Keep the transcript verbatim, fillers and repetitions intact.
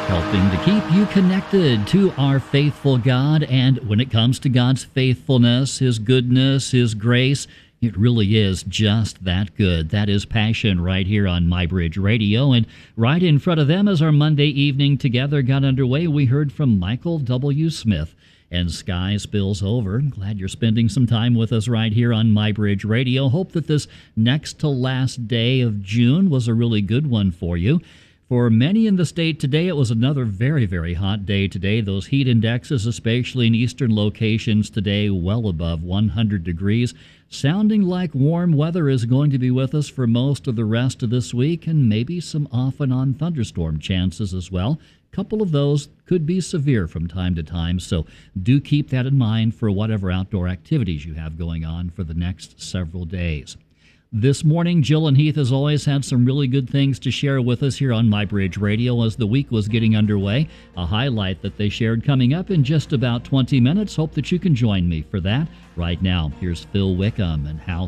helping to keep you connected to our faithful God. And when it comes to God's faithfulness, His goodness, His grace, it really is just that good. That is Passion right here on MyBridge Radio. And right in front of them as our Monday evening together got underway, we heard from Michael W. Smith. And Sky Spills Over. Glad you're spending some time with us right here on MyBridge Radio. Hope that this next to last day of June was a really good one for you. For many in the state today, it was another very, very hot day today. Those heat indexes, especially in eastern locations today, well above one hundred degrees. Sounding like warm weather is going to be with us for most of the rest of this week, and maybe some off and on thunderstorm chances as well. A couple of those could be severe from time to time, so do keep that in mind for whatever outdoor activities you have going on for the next several days. This morning, Jill and Heath, as always, had some really good things to share with us here on MyBridge Radio as the week was getting underway. A highlight that they shared coming up in just about twenty minutes. Hope that you can join me for that. Right now, here's Phil Wickham and How